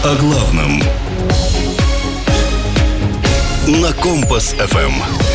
О главном на Компас ФМ.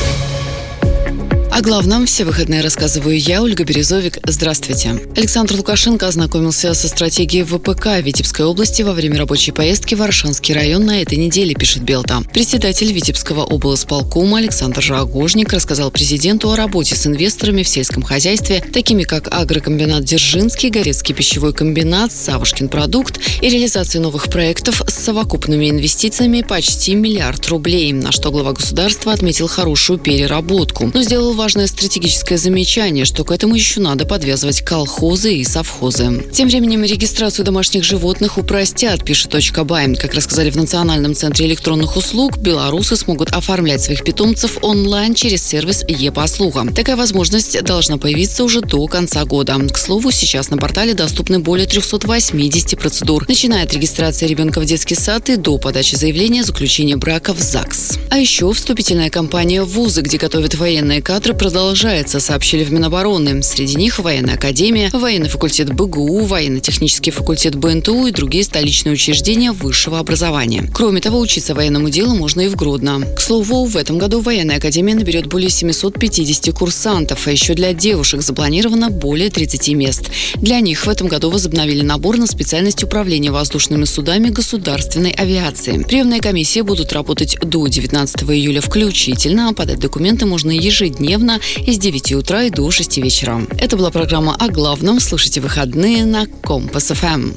О главном все выходные рассказываю я, Ольга Березовик. Здравствуйте. Александр Лукашенко ознакомился со стратегией ВПК Витебской области во время рабочей поездки в Аршанский район на этой неделе, пишет Белта. Председатель Витебского облсполкома Александр Рогожник рассказал президенту о работе с инвесторами в сельском хозяйстве, такими как агрокомбинат Дзержинский, Горецкий пищевой комбинат, Савушкин продукт и реализации новых проектов с совокупными инвестициями почти 1 миллиард рублей, на что глава государства отметил хорошую переработку, но сделал важное стратегическое замечание, что к этому еще надо подвязывать колхозы и совхозы. Тем временем регистрацию домашних животных упростят, пишет .бай. Как рассказали в Национальном центре электронных услуг, белорусы смогут оформлять своих питомцев онлайн через сервис e-послуга. Такая возможность должна появиться уже до конца года. К слову, сейчас на портале доступны более 380 процедур, начиная от регистрации ребенка в детский сад и до подачи заявления о заключении брака в ЗАГС. А еще вступительная кампания в вузы, где готовят военные кадры, продолжается, сообщили в Минобороны. Среди них военная академия, военный факультет БГУ, военно-технический факультет БНТУ и другие столичные учреждения высшего образования. Кроме того, учиться военному делу можно и в Гродно. К слову, в этом году военная академия наберет более 750 курсантов, а еще для девушек запланировано более 30 мест. Для них в этом году возобновили набор на специальность управления воздушными судами государственной авиации. Приемные комиссии будут работать до 19 июля включительно, а подать документы можно ежедневно с 9 утра и до 6 вечера. Это была программа «О главном». Слушайте выходные на Компас ФМ.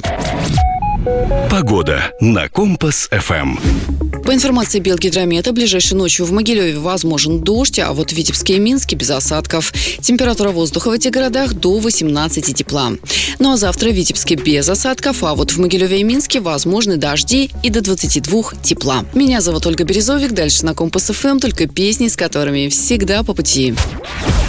Погода на Компас ФМ. По информации Белгидромета, ближайшей ночью в Могилеве возможен дождь, а вот в Витебске и Минске без осадков. Температура воздуха в этих городах до 18 тепла. Ну а завтра в Витебске без осадков, а вот в Могилеве и Минске возможны дожди и до 22 тепла. Меня зовут Ольга Березовик. Дальше на Компас ФМ только песни, с которыми всегда по пути.